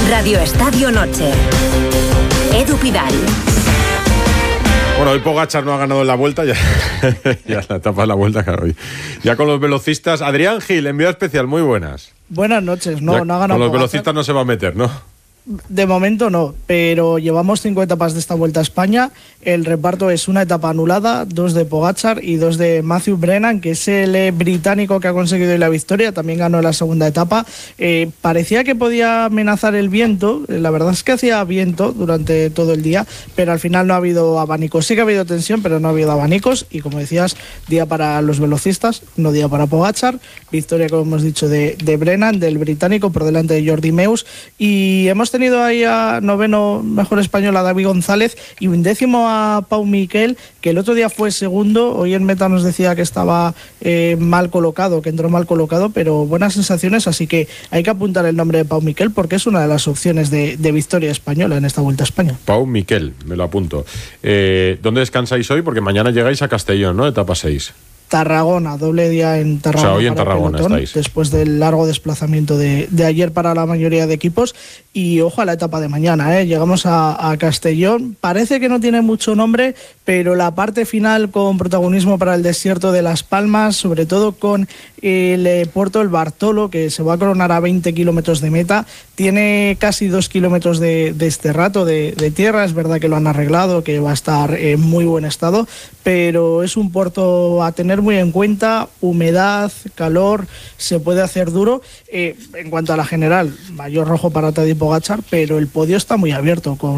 Radio Estadio Noche. Edu Pidal. Bueno, hoy Pogačar no ha ganado en la Vuelta, ya la etapa de la Vuelta, claro. Ya con los velocistas. Adrián Gil, enviado especial, muy buenas. Buenas noches, no ha ganado con los Pogačar. velocistas no se va a meter, ¿no? De momento no, pero llevamos 5 etapas de esta Vuelta a España. El reparto es una etapa anulada, 2 de Pogačar y 2 de Matthew Brennan, que es el británico que ha conseguido hoy la victoria. También ganó la segunda etapa. Parecía que podía amenazar el viento. La verdad es que hacía viento durante todo el día, pero al final no ha habido abanicos. Sí que ha habido tensión, pero no ha habido abanicos. Y como decías, día para los velocistas, no día para Pogačar. Victoria, como hemos dicho, de Brennan, del británico, por delante de Jordi Meus. Y hemos tenido ahí a noveno mejor español a David González y 11º a Pau Miquel, que el otro día fue segundo. Hoy en meta nos decía que estaba mal colocado, que entró mal colocado, pero buenas sensaciones, así que hay que apuntar el nombre de Pau Miquel porque es una de las opciones de victoria española en esta Vuelta a España. Pau Miquel, me lo apunto. ¿Dónde descansáis hoy? Porque mañana llegáis a Castellón, ¿no? Etapa 6. Tarragona, doble día en Tarragona. O sea, hoy en Tarragona pelotón, estáis. después del largo desplazamiento de ayer para la mayoría de equipos. Y ojo a la etapa de mañana, Llegamos a Castellón. Parece que no tiene mucho nombre, pero la parte final con protagonismo para el desierto de Las Palmas, sobre todo con el puerto El Bartolo, que se va a coronar a 20 kilómetros de meta. Tiene casi 2 kilómetros de esterrato de tierra. Es verdad que lo han arreglado, que va a estar en muy buen estado, pero es un puerto a tener muy en cuenta. Humedad, calor, se puede hacer duro. En cuanto a la general, mayor rojo para Tadej Pogačar, pero el podio está muy abierto con